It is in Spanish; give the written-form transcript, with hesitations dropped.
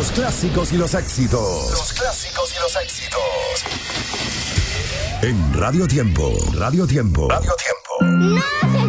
Los clásicos y los éxitos. Los clásicos y los éxitos. En Radio Tiempo. Radio Tiempo. Radio Tiempo. No.